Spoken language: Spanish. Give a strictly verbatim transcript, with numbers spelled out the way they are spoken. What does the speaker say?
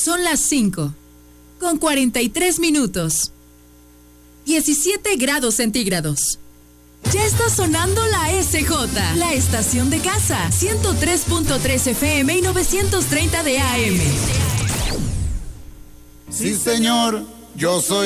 Son las cinco, con cuarenta y tres minutos. diecisiete grados centígrados. Ya está sonando la S J, la estación de casa, ciento tres punto tres F M y novecientos treinta de A M. Sí, señor, yo soy